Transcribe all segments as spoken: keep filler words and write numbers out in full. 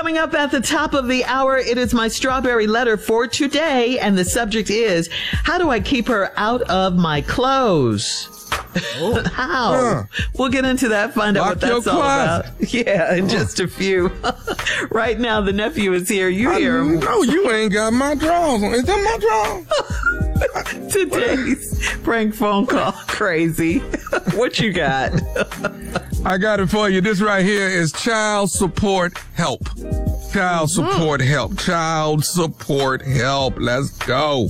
Coming up at the top of the hour, it is my strawberry letter for today, and the subject is, how do I keep her out of my clothes? Oh. How? Yeah. We'll get into that, find out Lock what that's all closet. about. Yeah, in just a few. Right now, the nephew is here. You I hear him. No, you ain't got my drawers on. Is that my drawers? Today's prank phone call. Crazy. What you got? I got it for you. This right here is child support help. Child support mm. help. Child support help. Let's go.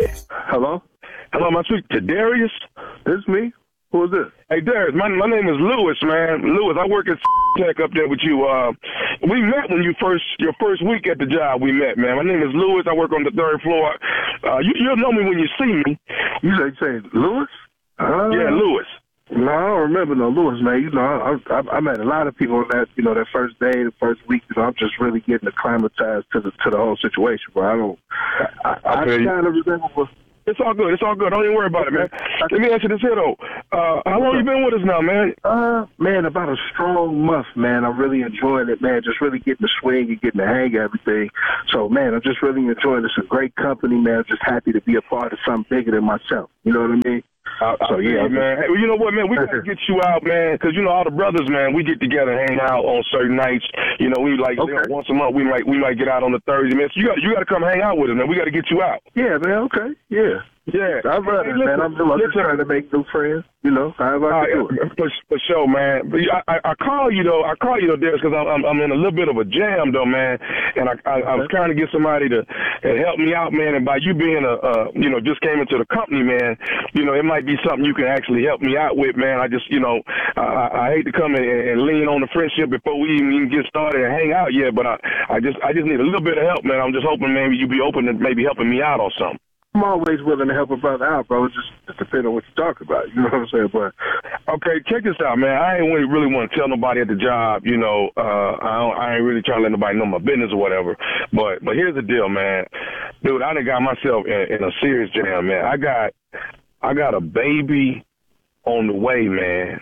Hello? Hello, am I speaking to Darius? This is me. Who is this? Hey, Darius, my my name is Lewis, man. Lewis, I work at Tech up there with you. Uh, we met when you first, your first week at the job we met, man. My name is Lewis. I work on the third floor. Uh, you, you'll know me when you see me. You say, say Lewis? Uh, yeah, Lewis. No, I don't remember no Lewis, man. You know, I, I, I met a lot of people on that, you know, that first day, the first week. You know, I'm just really getting acclimatized to the to the whole situation, bro. I don't. I, I, I kind of remember. It's all good. It's all good. Don't even worry about it, man. Let me ask you this here, though. Uh, how long you been with us now, man? Uh, man, about a strong month, man. I'm really enjoying it, man. Just really getting the swing and getting the hang of everything. So, man, I'm just really enjoying this. It's a great company, man. I'm just happy to be a part of something bigger than myself. You know what I mean? Uh, so, yeah, man. Hey, well, you know what, man? We got to get you out, man, because, you know, all the brothers, man, we get together and hang out on certain nights. You know, we, like, okay. you know, once a month, we might we might get out on the Thursday, man. So you got you got to come hang out with us, man. We got to get you out. Yeah, man, okay. Yeah. Yeah, I'd rather, hey, listen, man. I'm, I'm just trying to make new friends, you know. However I can do it. For, for sure, man. But I, I, I call you though. I call you though, Darius, because I'm, I'm I'm in a little bit of a jam though, man. And I I, I was trying to get somebody to, to help me out, man. And by you being a uh, you know just came into the company, man, you know it might be something you can actually help me out with, man. I just you know I, I hate to come in and, and lean on the friendship before we even, even get started and hang out yet. But I I just I just need a little bit of help, man. I'm just hoping maybe you be open to maybe helping me out or something. I'm always willing to help a brother out, bro. It just, just depends on what you talk about. You know what I'm saying? But okay, check this out, man. I ain't really, really want to tell nobody at the job. You know, uh, I, don't, I ain't really trying to let nobody know my business or whatever. But but here's the deal, man. Dude, I done got myself in, in a serious jam, man. I got I got a baby on the way, man.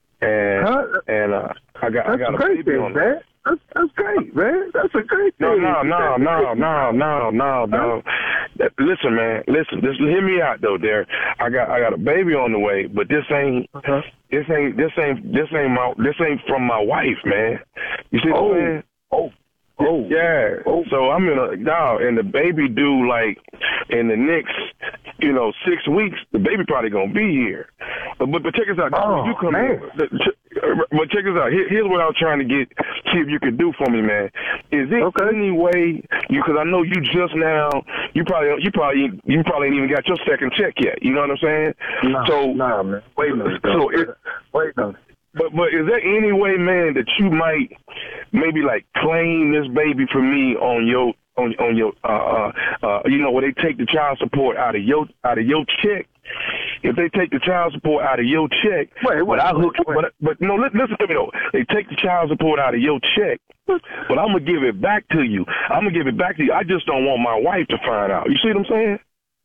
And huh? and uh, I got That's I got a great baby thing, on the man. That's, that's great, man. That's a great no, thing. No, no, no, no, no, no, no. Listen, man. Listen. Just hear me out, though. There, I got, I got a baby on the way, but this ain't, uh-huh. this ain't, this ain't, this ain't my, this ain't from my wife, man. You see oh. what I'm saying? Oh. Oh. Yeah. Oh. So I'm in a now, and the baby due like in the next, you know, six weeks. The baby probably gonna be here. But but, but check us out. Oh, you come man. In, but check us out. Here, here's what I was trying to get. See if you could do for me, man. Is there okay. any way you? Because I know you just now. You probably you probably you probably ain't even got your second check yet. You know what I'm saying? Nah, so nah, man. Wait a minute. So it, wait a minute. But but is there any way, man, that you might maybe like claim this baby for me on your on on your uh uh, uh you know where they take the child support out of your out of your check? If they take the child support out of your check, wait, wait, but I hook, wait, wait. but but no, listen to me though. They take the child support out of your check, but I'm gonna give it back to you. I'm gonna give it back to you. I just don't want my wife to find out. You see what I'm saying?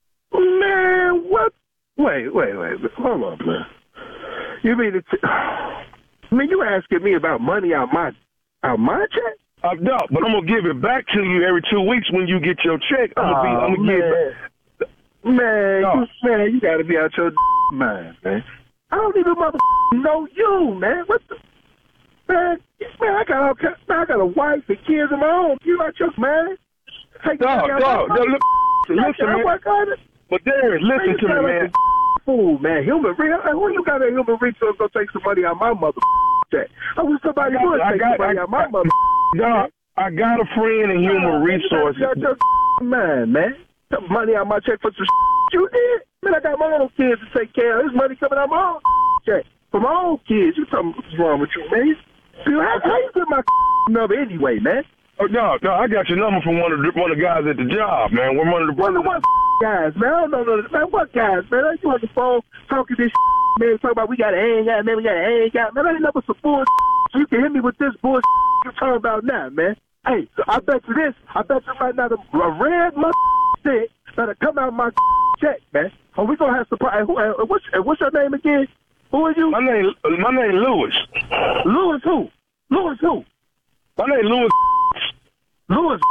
Man, what? Wait, wait, wait. Hold on, man. You mean it's? I mean, you asking me about money out my out my check? Uh, no, but I'm gonna give it back to you every two weeks when you get your check. I'm gonna, be, I'm gonna give it. Man, no. you, man, you gotta be out your mind, man. I don't even mother know you, man. What the man? Man, I got all kinds, man, I got a wife and kids of my own. You out your man? Take no, no, no, look, listen, man. But Darius, listen to me, man. Fool, man. Human resource. Who you got a human resource gonna take some money out my mother check? I wish somebody I got, would I take got, some money I, out my I, mother. No, I got a friend in human resources. You got your man, man. Took money out my check for some you did. Man, I got my own kids to take care of. There's money coming out my own check for my own kids. You tell me what's wrong with you, man? Dude, how, how you get my number anyway, man? Oh, no, no, I got your number from one of the one of the guys at the job, man. We're one of the one of what guys, man? I don't know, no, man. What guys, man? You on the phone talking this man? Talking about we got to hang out, man. We got to hang out, man. I ain't never some bullshit. So you can hit me with this bullshit you're talking about now, man. Hey, so I bet you this. I bet you right now the a red mother shit that'll come out of my check, man. Oh, we gonna have surprise. Who? Uh, what's uh, what's your name again? Who are you? My name, my name Lewis. Lewis who? Lewis who? My name Lewis. Lewis.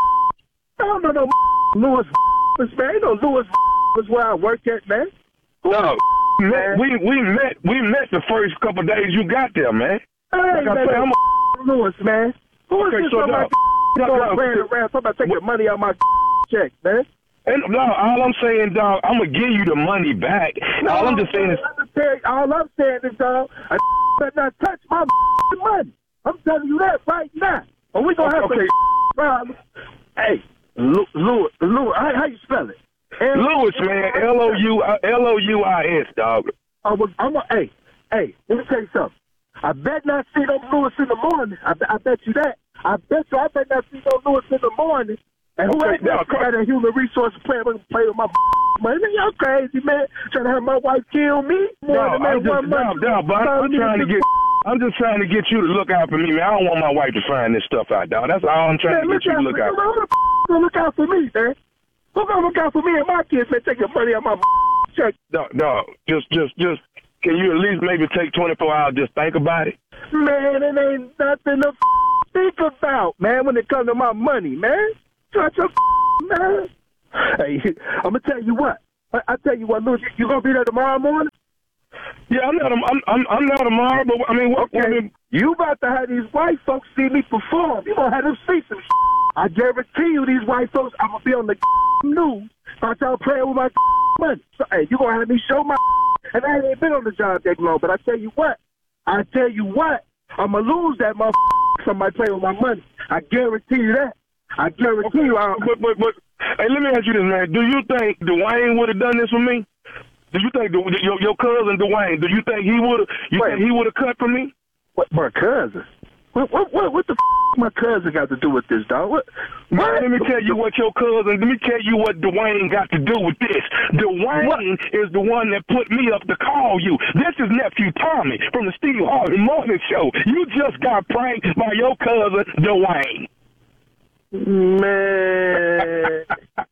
I don't know no Lewis, man. You know Lewis was where I work at, man. No, man. we we met we met the first couple of days you got there, man. Hey, like man, I say, I'm a Lewis, man. Who is okay, this so on my no, going no, playing around? Talking about taking money out my check, man. And no, all I'm saying, dog, I'm gonna give you the money back. No, all I'm just saying is, all I'm saying is, dog, I better not touch my money. I'm telling you that right now. Or we gonna have okay. some problems. Hey, Lewis, Lewis, how, how you spell it? L- Lewis, man, L O U L O U I S, dog. I was, I'm a, hey, hey, let me tell you something. I bet not see no Lewis in the morning. I, I bet you that. I bet you I bet not see no Lewis in the morning. And who Okay, ain't now, got that human resource plan with play with my money? Man, y'all crazy, man. Trying to have my wife kill me? No, More than I'm that one just, no, month. no, but I'm, I'm trying to get, I'm just trying to get you to look out for me, man. I don't want my wife to find this stuff out, dog. That's all I'm trying Man, to get you to look out for. Who gonna look out for me, man? Who gonna look out for me and my kids, man? Taking money out my check. No, no, just, just, just. Can you at least maybe take twenty-four hours just think about it? Man, it ain't nothing to think about, man, when it comes to my money, man. Shut your man. Hey, I'm gonna tell you what. I, I tell you what, Louis, you gonna be there tomorrow morning? Yeah, I'm not. I'm. I'm. I'm not tomorrow. But I mean, what? Okay. I mean, You about to have these white folks see me perform. You gonna have them see some shit. I guarantee you, these white folks, I'm gonna be on the news about y'all playing with my money. So, hey, you gonna have me show my. And I ain't been on the job that long, but I tell you what, I tell you what, I'm gonna lose that motherfucker. Somebody playing with my money. I guarantee you that. I guarantee you. I, but, but, but, hey, let me ask you this, man. Do you think Dwayne would have done this for me? Do you think the, your your cousin Dwayne? Do you think he would have? You Wait. think he would have cut for me? What, my cousin? What, what, what, what the f*** my cousin got to do with this, dog? What? Man, what? let me tell you what your cousin, let me tell you what Dwayne got to do with this. Dwayne What? is the one that put me up to call you. This is nephew Tommy from the Steve Harvey Morning Show. You just got pranked by your cousin Dwayne. Man.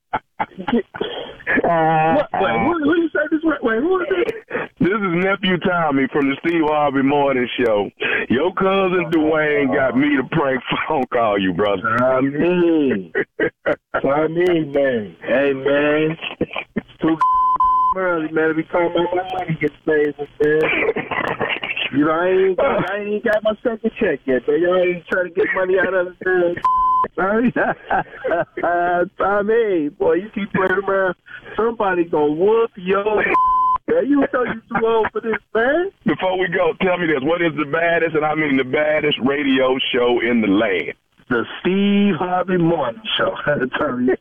what? Wait, who, who you say this? Wait, wait, who is it? This is nephew Tommy from the Steve Harvey Morning Show. Your cousin Dwayne got me to prank phone call you, brother. I mean, I mean, man. Hey, man. It's too early, man. Every time my money gets paid, man. You know, I ain't got, I ain't got my second check yet, man. Y'all ain't trying to get money out of the Sorry. I mean, boy, you keep playing around, somebody gonna whoop your man. You know you too old for this, man. Before we go, tell me this. What is the baddest, and I mean the baddest radio show in the land? The Steve Harvey Morning Show. I had to tell you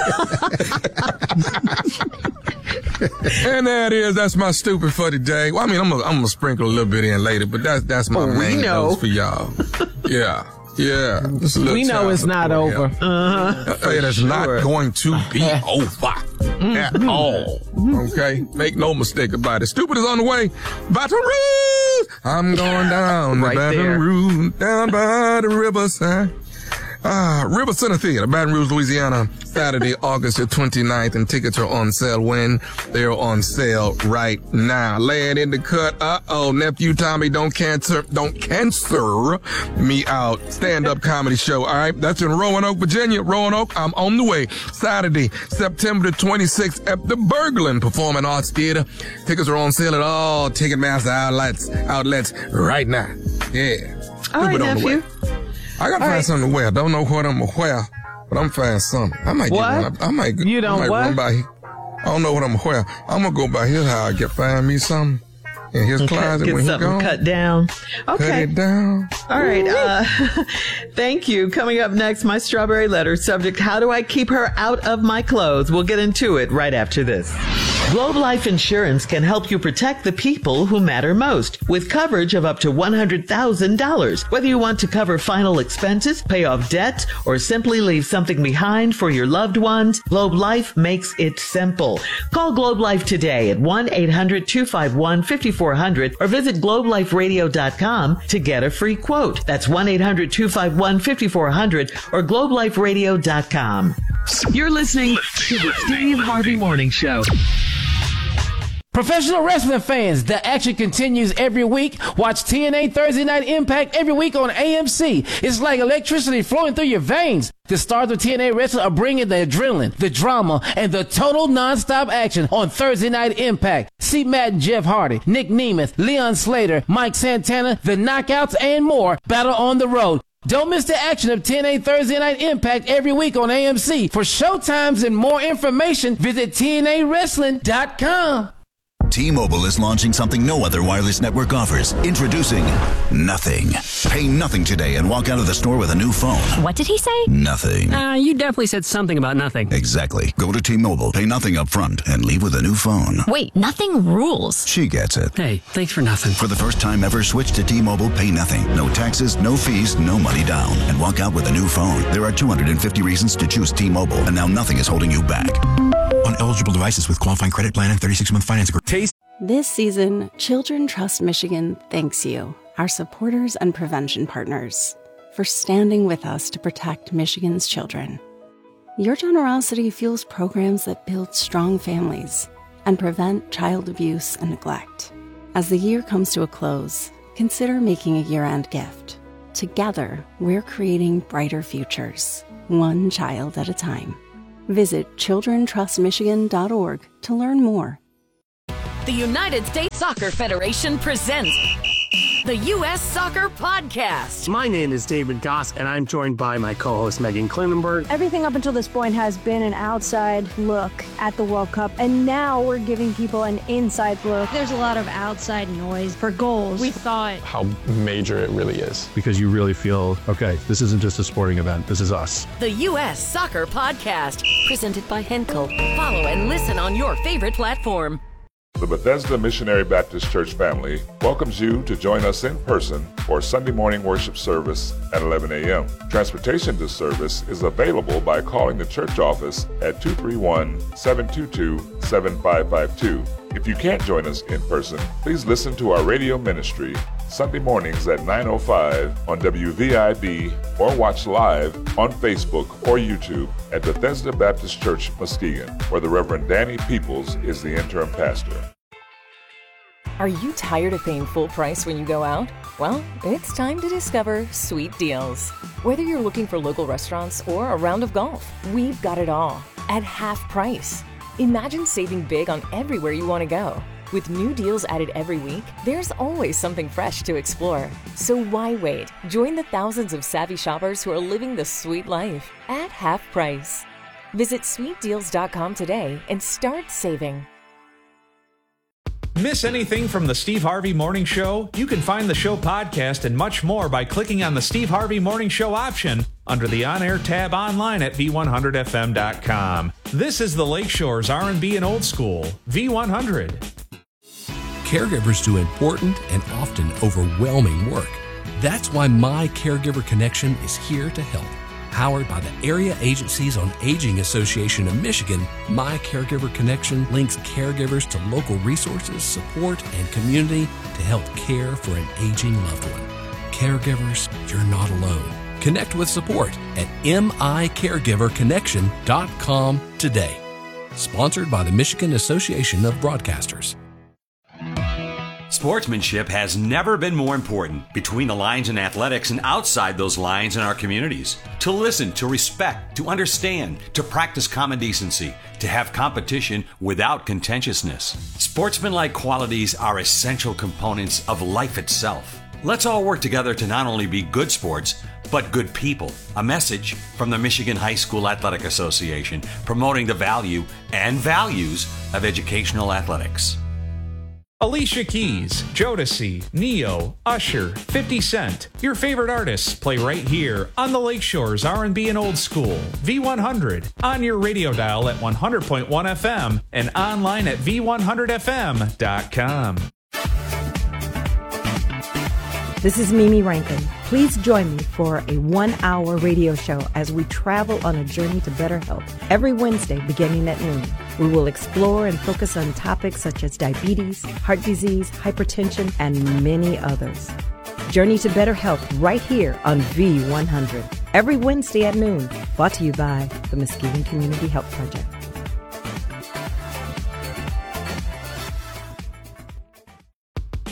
something. And there it is. That's my stupid for today. Well, I mean, I'm gonna I'm gonna sprinkle a little bit in later, but that's that's my Oh, we main know. dose for y'all. Yeah, yeah. Just a little We know child it's not support over. here. Uh-huh. Uh, it is sure. not going to be over at all. Okay? Make no mistake about it. Stupid is on the way. Baton Rouge! I'm going down Right to Baton there. Rouge, down by the riverside. Ah, River Center Theater, Baton Rouge, Louisiana, Saturday, August the twenty-ninth, and tickets are on sale when? They're on sale right now. Laying in the cut. Uh-oh, nephew Tommy, don't cancer, don't cancer me out. Stand-up comedy show, all right? That's in Roanoke, Virginia. Roanoke, I'm on the way. Saturday, September the twenty-sixth at the Berglund Performing Arts Theater. Tickets are on sale at all Ticketmaster outlets, outlets right now. Yeah. All right, Stupid on the way. nephew. I gotta All find right. something to wear. Don't know what I'm gonna wear, but I'm find something. I might What? get one. I, I might. You don't I might what? run by. I don't know what I'm gonna wear. I'm gonna go by his house, get find me something in his Cut, closet get when he something gone. cut down. Cut Okay. it down. All right. Uh, thank you. Coming up next, my strawberry letter subject, how do I keep her out of my clothes? We'll get into it right after this. Globe Life Insurance can help you protect the people who matter most with coverage of up to one hundred thousand dollars. Whether you want to cover final expenses, pay off debts, or simply leave something behind for your loved ones, Globe Life makes it simple. Call Globe Life today at one eight hundred two five one five four zero zero or visit globe life radio dot com to get a free quote. That's one eight hundred two five one five four zero zero or globe life radio dot com. You're listening to the Steve Harvey Morning Show. Professional wrestling fans, the action continues every week. Watch T N A Thursday Night Impact every week on A M C. It's like electricity flowing through your veins. The stars of T N A Wrestling are bringing the adrenaline, the drama, and the total nonstop action on Thursday Night Impact. See Matt and Jeff Hardy, Nick Nemeth, Leon Slater, Mike Santana, The Knockouts, and more battle on the road. Don't miss the action of T N A Thursday Night Impact every week on A M C. For showtimes and more information, visit T N A wrestling dot com. T-Mobile is launching something no other wireless network offers. Introducing Nothing. Pay nothing today and walk out of the store with a new phone. What did he say? Nothing. Uh, you definitely said something about nothing. Exactly. Go to T-Mobile, pay nothing up front, and leave with a new phone. Wait, nothing rules. She gets it. Hey, thanks for nothing. For the first time ever, switch to T-Mobile, pay nothing. No taxes, no fees, no money down. And walk out with a new phone. There are two hundred fifty reasons to choose T-Mobile, and now nothing is holding you back. On eligible devices with qualifying credit plan and thirty-six month financing. Taste. This season, Children Trust Michigan thanks you, our supporters and prevention partners, for standing with us to protect Michigan's children. Your generosity fuels programs that build strong families and prevent child abuse and neglect. As the year comes to a close, consider making a year-end gift. Together, we're creating brighter futures, one child at a time. Visit children trust michigan dot org to learn more. The United States Soccer Federation presents the U S Soccer Podcast. My name is David Goss, and I'm joined by my co-host Megan Klinenberg. Everything up until this point has been an outside look at the World Cup, and now we're giving people an inside look. There's a lot of outside noise for goals. We thought how major it really is. Because you really feel, okay, this isn't just a sporting event, this is us. The U S Soccer Podcast, presented by Henkel. Follow and listen on your favorite platform. The Bethesda Missionary Baptist Church family welcomes you to join us in person for Sunday morning worship service at eleven a.m. Transportation to service is available by calling the church office at two three one, seven two two, seven five five two. If you can't join us in person, please listen to our radio ministry Sunday mornings at nine oh five on W V I B or watch live on Facebook or YouTube at Bethesda Baptist Church, Muskegon, where the Reverend Danny Peoples is the interim pastor. Are you tired of paying full price when you go out? Well, it's time to discover Sweet Deals. Whether you're looking for local restaurants or a round of golf, we've got it all at half price. Imagine saving big on everywhere you want to go. With new deals added every week, there's always something fresh to explore. So why wait? Join the thousands of savvy shoppers who are living the sweet life at half price. Visit sweet deals dot com today and start saving. Miss anything from the Steve Harvey Morning Show? You can find the show podcast and much more by clicking on the Steve Harvey Morning Show option under the on-air tab online at v one hundred f m dot com. This is the Lakeshore's R and B and Old School, V one hundred. Caregivers do important and often overwhelming work. That's why My Caregiver Connection is here to help. Powered by the Area Agencies on Aging Association of Michigan, My Caregiver Connection links caregivers to local resources, support, and community to help care for an aging loved one. Caregivers, you're not alone. Connect with support at m i caregiver connection dot com today. Sponsored by the Michigan Association of Broadcasters. Sportsmanship has never been more important between the lines in athletics and outside those lines in our communities. To listen, to respect, to understand, to practice common decency, to have competition without contentiousness. Sportsmanlike qualities are essential components of life itself. Let's all work together to not only be good sports, but good people. A message from the Michigan High School Athletic Association, promoting the value and values of educational athletics. Alicia Keys, Jodeci, Neo, Usher, fifty Cent. Your favorite artists play right here on the Lakeshore's R and B and Old School, V one hundred, on your radio dial at one hundred point one F M and online at v one hundred f m dot com. This is Mimi Rankin. Please join me for a one-hour radio show as we travel on a journey to better health every Wednesday beginning at noon. We will explore and focus on topics such as diabetes, heart disease, hypertension, and many others. Journey to better health right here on V one hundred every Wednesday at noon. Brought to you by the Muskegon Community Health Project.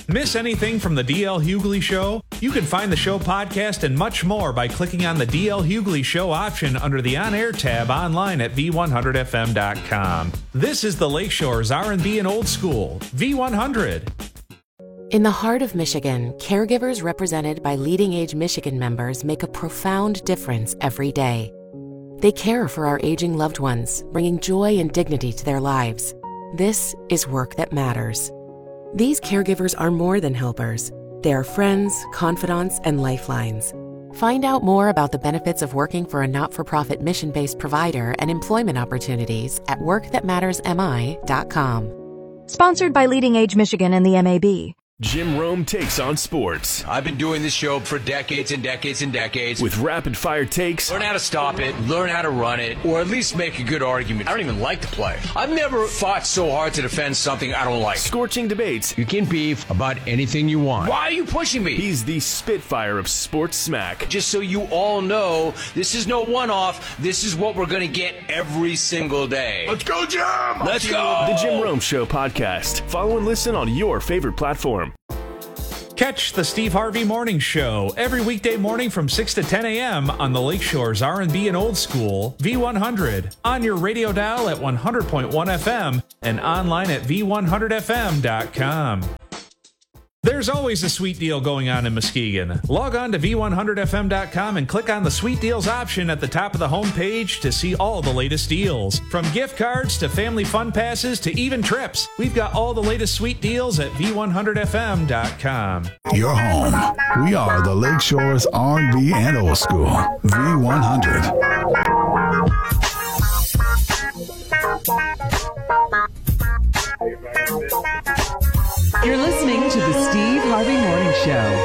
Miss anything from the D L Hughley Show? You can find the show podcast and much more by clicking on the D L Hughley Show option under the On-Air tab online at V one hundred F M dot com. This is the Lakeshore's R and B and Old School, V one hundred. In the heart of Michigan, caregivers represented by Leading Age Michigan members make a profound difference every day. They care for our aging loved ones, bringing joy and dignity to their lives. This is work that matters. These caregivers are more than helpers. They are friends, confidants, and lifelines. Find out more about the benefits of working for a not-for-profit mission-based provider and employment opportunities at work that matters M I dot com. Sponsored by Leading Age Michigan and the M A B. Jim Rome takes on sports. I've been doing this show for decades and decades and decades. With rapid-fire takes. Learn how to stop it, learn how to run it, or at least make a good argument. I don't even like to play. I've never fought so hard to defend something I don't like. Scorching debates. You can beef about anything you want. Why are you pushing me? He's the Spitfire of sports smack. Just so you all know, this is no one-off. This is what we're going to get every single day. Let's go, Jim! Let's go! The Jim Rome Show podcast. Follow and listen on your favorite platform. Catch the Steve Harvey Morning Show every weekday morning from six to ten a.m. on the Lakeshore's R and B and Old School, V one hundred, on your radio dial at one hundred point one F M and online at V one hundred F M dot com. There's always a sweet deal going on in Muskegon. Log on to V one hundred F M dot com and click on the Sweet Deals option at the top of the homepage to see all the latest deals. From gift cards to family fun passes to even trips, we've got all the latest sweet deals at V one hundred F M dot com. Your home. We are the Lakeshore's R and B and Old School, V one hundred. You're listening to the Steve Harvey Morning Show.